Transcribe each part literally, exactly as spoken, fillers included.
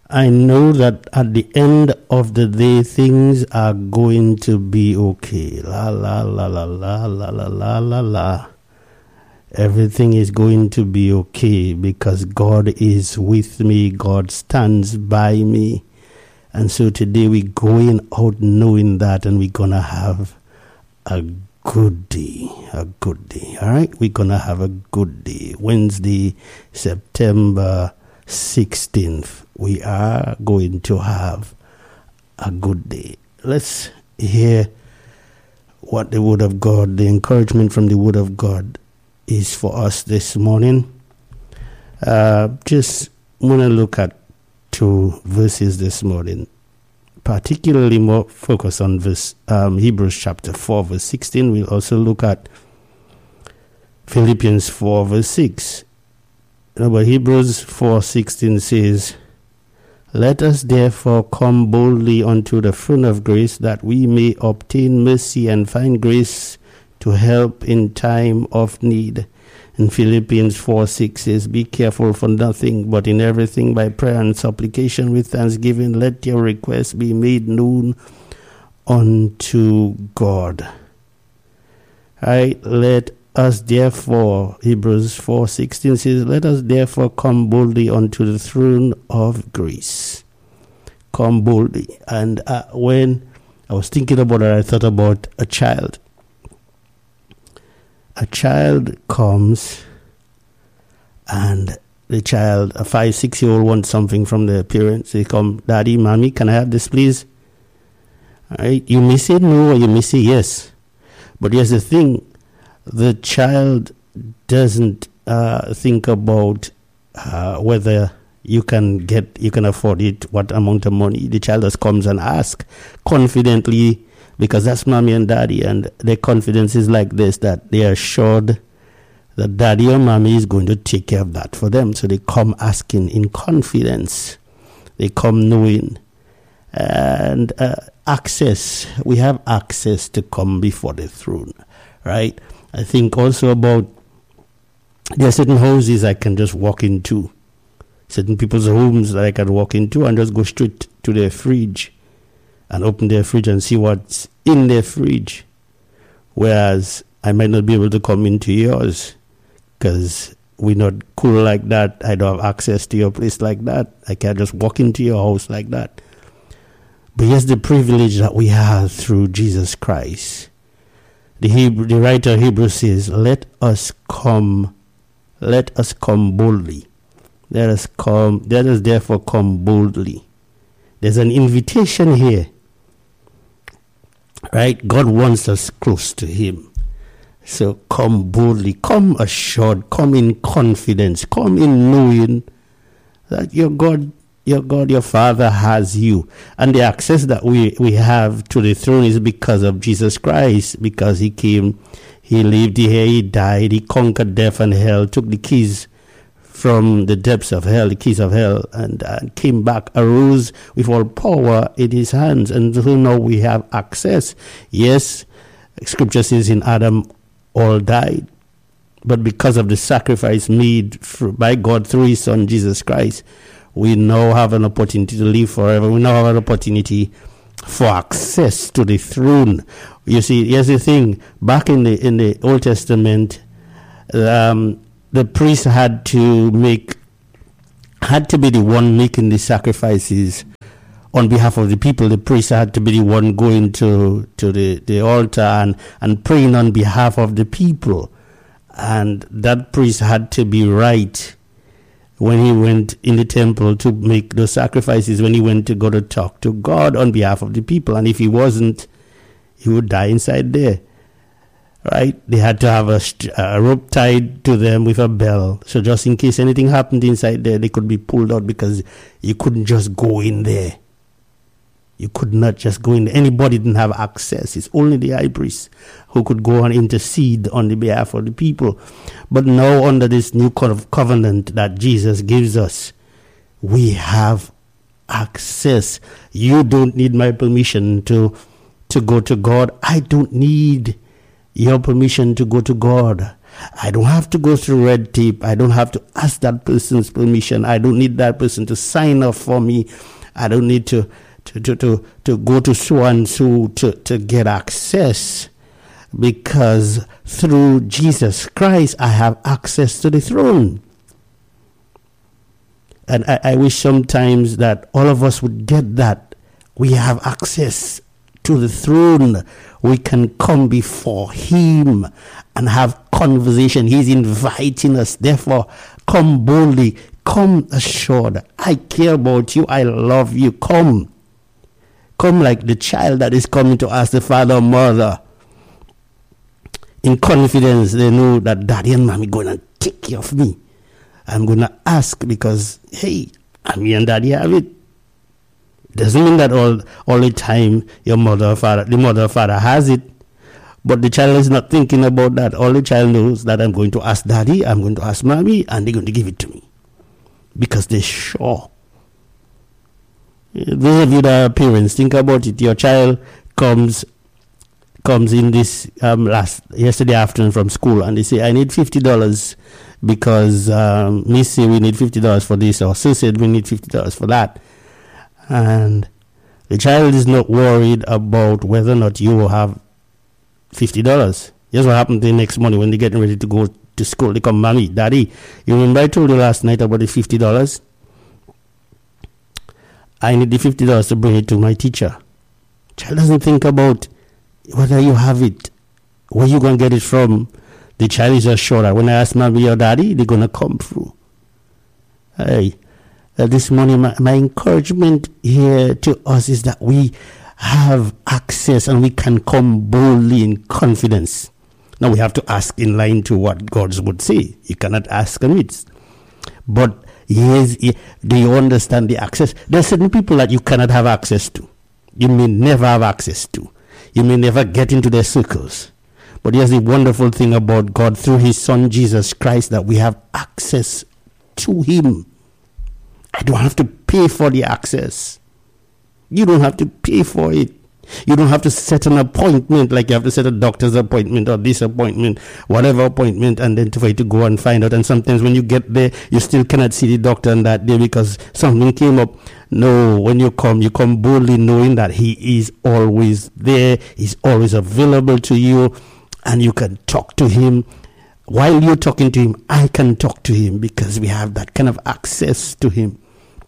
I know that at the end of the day, things are going to be okay. La, la, la, la, la, la, la, la, la, la. Everything is going to be okay because God is with me. God stands by me. And so today we're going out knowing that, and we're going to have a good day. A good day. All right? We're going to have a good day. Wednesday, September sixteenth. We are going to have a good day. Let's hear what the Word of God, the encouragement from the Word of God is for us this morning. Uh, just want to look at two verses this morning, particularly more focus on verse um, Hebrews chapter four, verse sixteen. We'll also look at Philippians four, verse six. You know, but Hebrews four sixteen says, "Let us therefore come boldly unto the throne of grace, that we may obtain mercy and find grace to help in time of need." And Philippians four six says, "Be careful for nothing, but in everything by prayer and supplication with thanksgiving, let your requests be made known unto God." All right, let us therefore, Hebrews four sixteen says, "Let us therefore come boldly unto the throne of grace." Come boldly. And uh, when I was thinking about it, I thought about a child. A child comes, and the child, a five, six-year-old wants something from their parents. They come, "Daddy, Mommy, can I have this, please?" All right, you may say no, or you may say yes. But here's the thing. The child doesn't uh, think about uh, whether you can get, you can afford it, what amount of money. The child just comes and asks confidently, because that's Mommy and Daddy, and their confidence is like this, that they are assured that Daddy or Mommy is going to take care of that for them. So they come asking in confidence. They come knowing. And uh, access, we have access to come before the throne, right? I think also about, there are certain houses I can just walk into, certain people's homes that I can walk into and just go straight to their fridge and open their fridge and see what's in their fridge. Whereas I might not be able to come into yours because we're not cool like that. I don't have access to your place like that. I can't just walk into your house like that. But here's the privilege that we have through Jesus Christ. The Hebrew, the writer of Hebrews says, let us come, let us come boldly. Let us come, let us therefore come boldly. There's an invitation here. Right? God wants us close to Him. So come boldly, come assured, come in confidence, come in knowing that your God, your God, your Father has you. And the access that we, we have to the throne is because of Jesus Christ, because He came, He lived here, He died, He conquered death and hell, took the keys from the depths of hell, the keys of hell, and uh, came back, arose with all power in His hands. And so now we have access. Yes, Scripture says in Adam, all died. But because of the sacrifice made by God through His Son, Jesus Christ, we now have an opportunity to live forever. We now have an opportunity for access to the throne. You see, here's the thing. Back in the in the Old Testament, um, the priest had to make, had to be the one making the sacrifices on behalf of the people. The priest had to be the one going to, to the, the altar and, and praying on behalf of the people. And that priest had to be right when he went in the temple to make those sacrifices, when he went to go to talk to God on behalf of the people. And if he wasn't, he would die inside there. Right? They had to have a, a rope tied to them with a bell. So just in case anything happened inside there, they could be pulled out, because you couldn't just go in there. You could not just go in there. Anybody didn't have access. It's only the high priest who could go and intercede on the behalf of the people. But now, under this new covenant that Jesus gives us, we have access. You don't need my permission to, to go to God. I don't need your permission to go to God. I don't have to go through red tape. I don't have to ask that person's permission. I don't need that person to sign off for me. I don't need to to to to, to go to so and so to, to get access, because through Jesus Christ I have access to the throne. And I, I wish sometimes that all of us would get that. We have access to the throne. We can come before him and have conversation. He's inviting us. Therefore, come boldly, come assured. I care about you. I love you. Come. Come like the child that is coming to ask the father or mother. In confidence, they know that daddy and mommy going to take care of me. I'm going to ask because, hey, mommy and daddy have it. Doesn't mean that all all the time your mother or father, the mother or father has it. But the child is not thinking about that. All the child knows that I'm going to ask daddy, I'm going to ask mommy, and they're going to give it to me. Because they're sure. Those of you that are parents, think about it. Your child comes comes in this um, last yesterday afternoon from school, and they say, I need fifty dollars because um, Miss say we need fifty dollars for this, or Sue said we need fifty dollars for that. And the child is not worried about whether or not you will have fifty dollars. Here's what happened the next morning when they're getting ready to go to school. They come, mommy, daddy, you remember I told you last night about the fifty dollars? I need the fifty dollars to bring it to my teacher. Child doesn't think about whether you have it, where you going to get it from. The child is just sure that when I ask mommy or daddy, they're going to come through. Hey, uh, this morning, my, my encouragement here to us is that we have access and we can come boldly in confidence. Now, we have to ask in line to what God would say. You cannot ask amiss. But yes, do you understand the access? There are certain people that you cannot have access to. You may never have access to. You may never get into their circles. But here's the wonderful thing about God through his son Jesus Christ, that we have access to him. I don't have to pay for the access. You don't have to pay for it. You don't have to set an appointment like you have to set a doctor's appointment or this appointment, whatever appointment, and then for you to go and find out. And sometimes when you get there, you still cannot see the doctor on that day because something came up. No, when you come, you come boldly knowing that he is always there. He's always available to you, and you can talk to him. While you're talking to him, I can talk to him because we have that kind of access to him.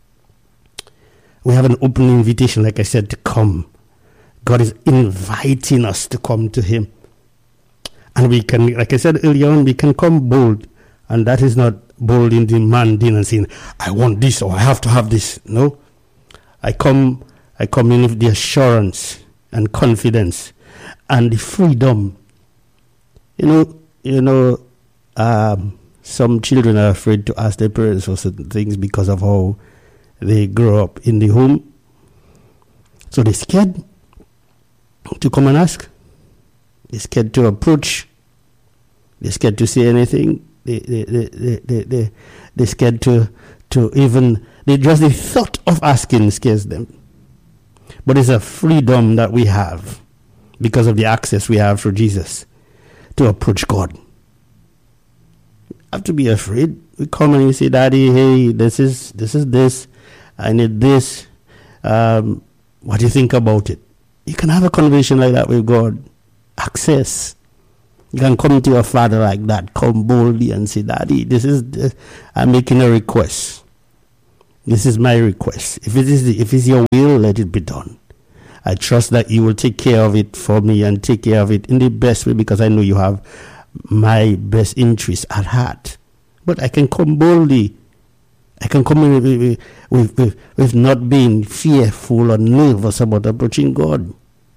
We have an open invitation, like I said, to come. God is inviting us to come to him. And we can, like I said earlier on, we can come bold. And that is not bold in demanding and saying, I want this or I have to have this. No. I come, I come in with the assurance and confidence and the freedom. You know, you know, um, some children are afraid to ask their parents for certain things because of how they grow up in the home. So they're scared to come and ask. They're scared to approach. They're scared to say anything. They, they, they, they, they, they, they're scared to, to even, they just the thought of asking scares them. But it's a freedom that we have because of the access we have through Jesus to approach God. You have to be afraid. We come and you say, Daddy, hey, this is this is this. I need this. Um, what do you think about it? You can have a conversation like that with God. Access. You can come to your father like that. Come boldly and say, Daddy, this is this. I'm making a request. This is my request. If it is the, if it's your will, let it be done. I trust that you will take care of it for me and take care of it in the best way because I know you have my best interest at heart. But I can come boldly. I can come in with, with, with, with not being fearful or nervous about approaching God.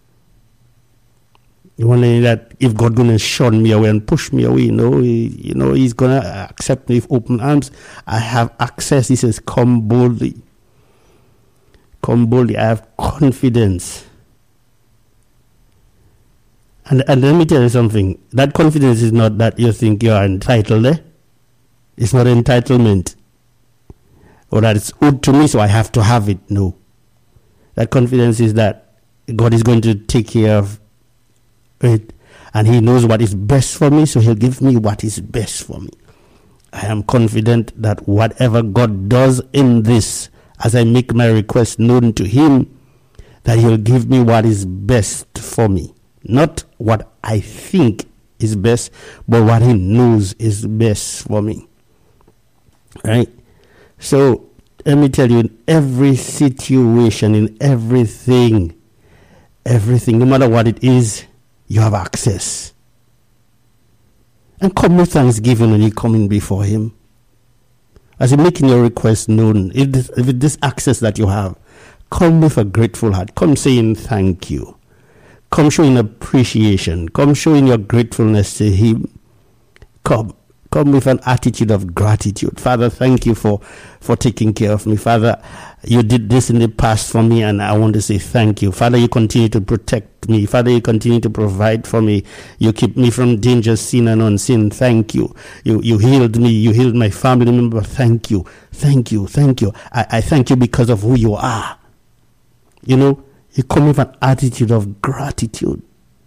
You want to that if God going to shun me away and push me away, you know, he, you know, he's going to accept me with open arms. I have access. He says, come boldly. Come boldly. I have confidence. And, and let me tell you something. That confidence is not that you think you are entitled. Eh? It's not entitlement. Or that it's owed to me, so I have to have it. No. That confidence is that God is going to take care of it. And he knows what is best for me, so he'll give me what is best for me. I am confident that whatever God does in this, as I make my request known to him, that he'll give me what is best for me. Not what I think is best, but what he knows is best for me. Right? So, let me tell you, in every situation, in everything, everything, no matter what it is, you have access. And come with thanksgiving when you're coming before him. As you're making your request known, if this, if this access that you have, come with a grateful heart. Come saying thank you. Come showing appreciation. Come showing your gratefulness to him. Come. Come with an attitude of gratitude. Father, thank you for, for taking care of me. Father, you did this in the past for me, and I want to say thank you. Father, you continue to protect me. Father, you continue to provide for me. You keep me from danger, sin and unseen. Thank you. You you healed me. You healed my family member. Thank you. Thank you. Thank you. I, I thank you because of who you are. You know, you come with an attitude of gratitude.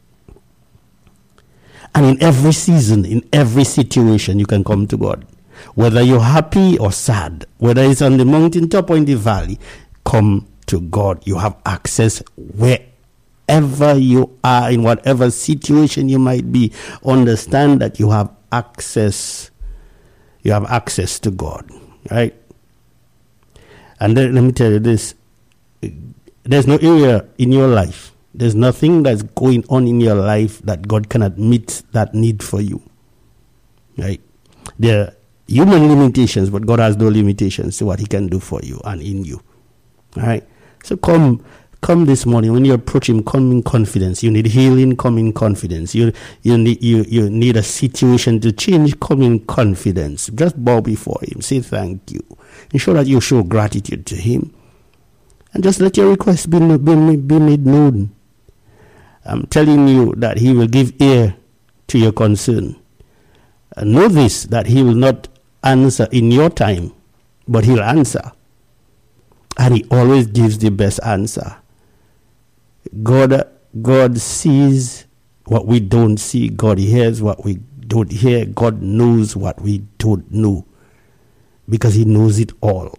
And in every season, in every situation, you can come to God. Whether you're happy or sad, whether it's on the mountaintop or in the valley, come to God. You have access wherever you are, in whatever situation you might be. Understand that you have access. You have access to God, right? And then, let me tell you this. There's no area in your life, there's nothing that's going on in your life that God cannot meet that need for you. Right? There are human limitations, but God has no limitations to what he can do for you and in you. All right? So come come this morning. When you approach him, come in confidence. You need healing, come in confidence. You you need you, you need a situation to change, come in confidence. Just bow before him. Say thank you. Ensure that you show gratitude to him. And just let your request be, be, be made known. I'm telling you that he will give ear to your concern. And know this, that he will not answer in your time, but he'll answer. And he always gives the best answer. God, God sees what we don't see. God hears what we don't hear. God knows what we don't know. Because he knows it all.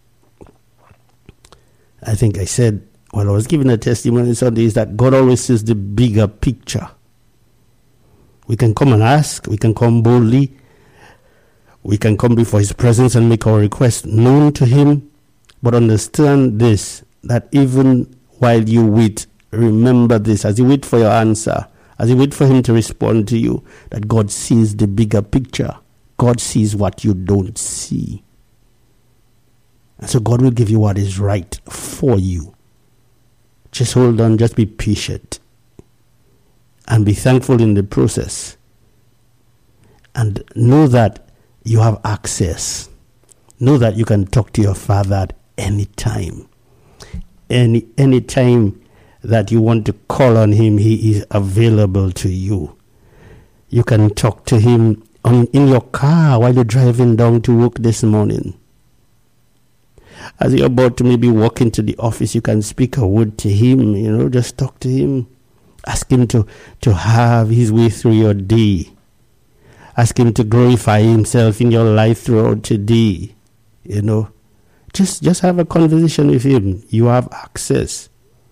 I think I said, while I was giving a testimony Sunday, is that God always sees the bigger picture. We can come and ask. We can come boldly. We can come before his presence and make our request known to him. But understand this, that even while you wait, remember this, as you wait for your answer, as you wait for him to respond to you, that God sees the bigger picture. God sees what you don't see. And so God will give you what is right for you. Just hold on, just be patient. And be thankful in the process. And know that you have access. Know that you can talk to your Father at any time. Any any time that you want to call on him, he is available to you. You can talk to him on, in your car while you're driving down to work this morning. As you're about to maybe walk into the office, you can speak a word to him, you know, just talk to him. Ask him to, to have his way through your day. Ask him to glorify himself in your life throughout today. You know, just, just have a conversation with him. You have access.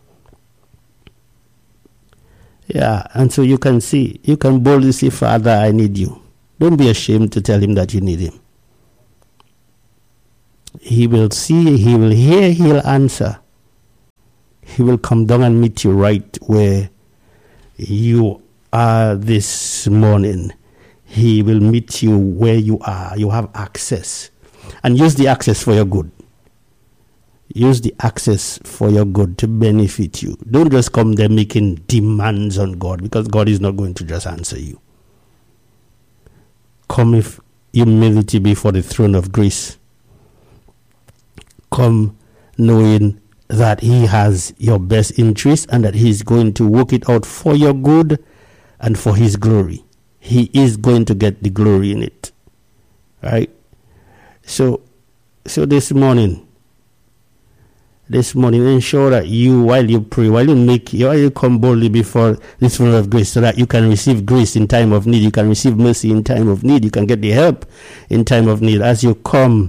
Yeah, and so you can see, you can boldly say, Father, I need you. Don't be ashamed to tell him that you need him. He will see, he will hear, he'll answer. He will come down and meet you right where you are this morning. He will meet you where you are. You have access. And use the access for your good. Use the access for your good to benefit you. Don't just come there making demands on God, because God is not going to just answer you. Come with humility before the throne of grace. Come knowing that he has your best interest and that he is going to work it out for your good and for his glory. He is going to get the glory in it. Right? So, so this morning, this morning, ensure that you, while you pray, while you make, while you come boldly before this throne of grace, so that you can receive grace in time of need, you can receive mercy in time of need, you can get the help in time of need. As you come,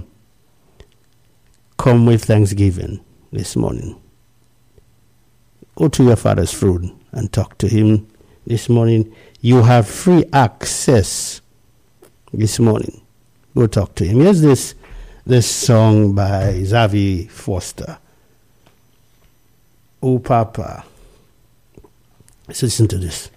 come with thanksgiving this morning. Go to your Father's throne and talk to him this morning. You have free access this morning. Go talk to him. Here's this, this song by Xavier Foster. Oh, Papa. Let's listen to this.